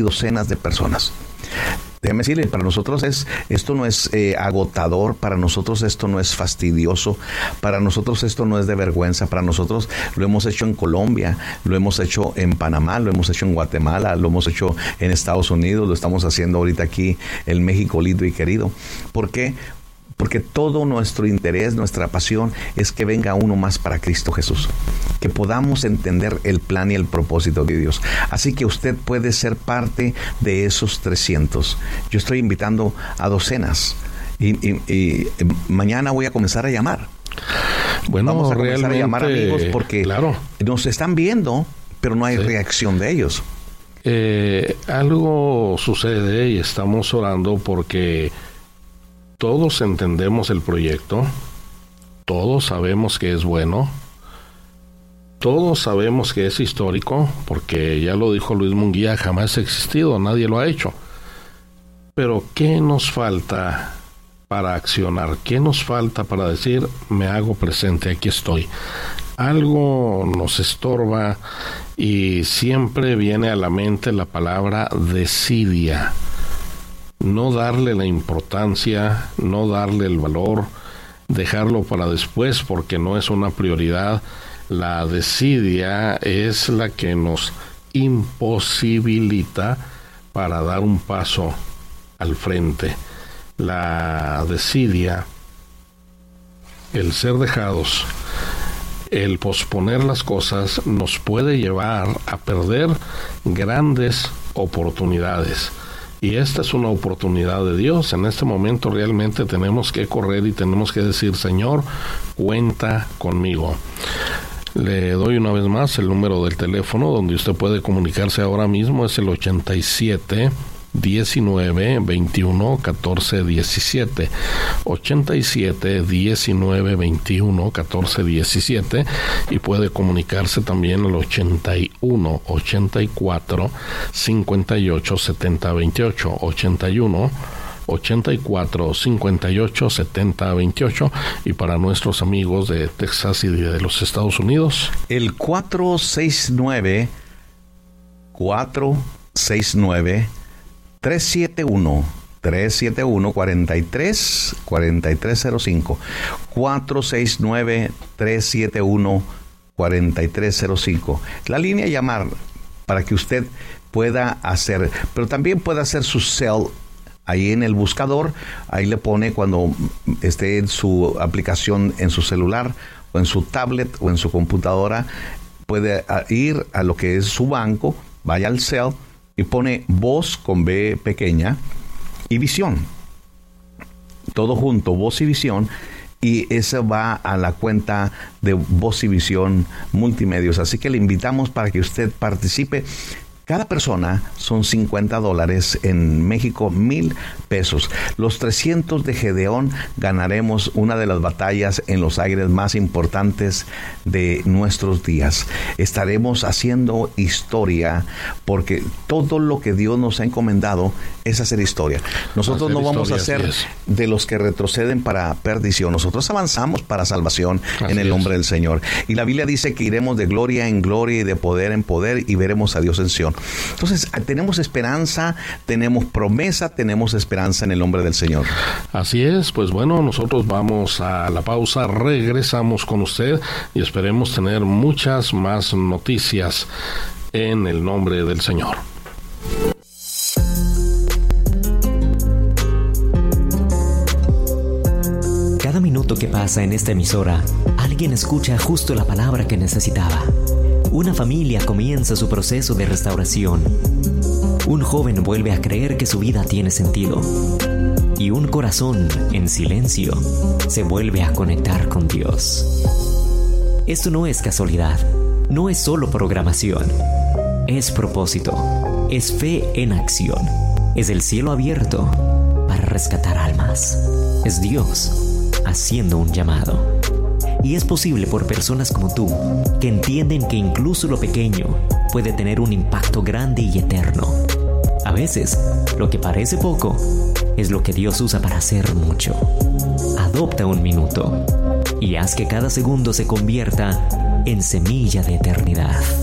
docenas de personas. Déjeme decirle, para nosotros esto no es agotador, para nosotros esto no es fastidioso, para nosotros esto no es de vergüenza, para nosotros lo hemos hecho en Colombia, lo hemos hecho en Panamá, lo hemos hecho en Guatemala, lo hemos hecho en Estados Unidos, lo estamos haciendo ahorita aquí en México lindo y querido. ¿Por qué? Porque todo nuestro interés, nuestra pasión es que venga uno más para Cristo Jesús, que podamos entender el plan y el propósito de Dios. Así que usted puede ser parte de esos 300. Yo estoy invitando a docenas y mañana voy a comenzar a llamar. Bueno, vamos a comenzar a llamar amigos porque claro, nos están viendo, pero no hay reacción de ellos. Algo sucede y estamos orando porque todos entendemos el proyecto, todos sabemos que es bueno, todos sabemos que es histórico, porque ya lo dijo Luis Munguía, jamás ha existido, nadie lo ha hecho. Pero ¿qué nos falta para accionar? ¿Qué nos falta para decir, me hago presente, aquí estoy? Algo nos estorba y siempre viene a la mente la palabra desidia. No darle la importancia, no darle el valor, dejarlo para después porque no es una prioridad. La desidia es la que nos imposibilita para dar un paso al frente. La desidia, el ser dejados, el posponer las cosas nos puede llevar a perder grandes oportunidades. Y esta es una oportunidad de Dios. En este momento realmente tenemos que correr y tenemos que decir, Señor, cuenta conmigo. Le doy una vez más el número del teléfono donde usted puede comunicarse ahora mismo. Es el 87 19 21 14 17 87 19 21 14 17 y puede comunicarse también al 81 84 58 70 28 81 84 58 70 28 y para nuestros amigos de Texas y de los Estados Unidos el 469 371 4305 469-371-4305. La línea a llamar para que usted pueda hacer, pero también puede hacer su cell ahí en el buscador. Ahí le pone cuando esté en su aplicación en su celular o en su tablet o en su computadora, puede ir a lo que es su banco, vaya al cell y pone voz con B pequeña y visión. Todo junto, voz y visión. Y eso va a la cuenta de Voz y Visión Multimedios. Así que le invitamos para que usted participe. Cada persona son $50, en México 1,000 pesos. Los 300 de Gedeón ganaremos una de las batallas en los aires más importantes de nuestros días. Estaremos haciendo historia porque todo lo que Dios nos ha encomendado es hacer historia. Nosotros no vamos a ser de los que retroceden para perdición. Nosotros avanzamos para salvación en el nombre del Señor. Y la Biblia dice que iremos de gloria en gloria y de poder en poder y veremos a Dios en Sion. Entonces, tenemos esperanza, tenemos promesa, tenemos esperanza en el nombre del Señor. Así es, pues bueno, nosotros vamos a la pausa, regresamos con usted y esperemos tener muchas más noticias en el nombre del Señor. Cada minuto que pasa en esta emisora, alguien escucha justo la palabra que necesitaba. Una familia comienza su proceso de restauración. Un joven vuelve a creer que su vida tiene sentido. Y un corazón, en silencio, se vuelve a conectar con Dios. Esto no es casualidad. No es solo programación. Es propósito. Es fe en acción. Es el cielo abierto para rescatar almas. Es Dios haciendo un llamado. Y es posible por personas como tú, que entienden que incluso lo pequeño puede tener un impacto grande y eterno. A veces, lo que parece poco es lo que Dios usa para hacer mucho. Adopta un minuto y haz que cada segundo se convierta en semilla de eternidad.